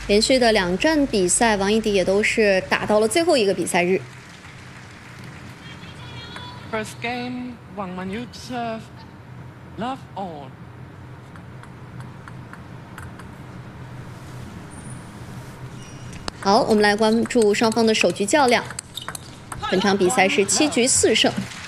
连续的2站比赛，王艺迪也都是打到了最后一个比赛日。 First game, Wang Manyu serve, love on. 好，我们来关注双方的首局较量。本场比赛是7局4胜。